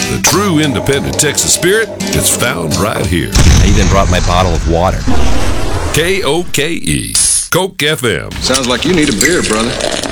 The true independent Texas spirit is found right here. I even brought my bottle of water. KOKE, Coke FM. Sounds like you need a beer, brother.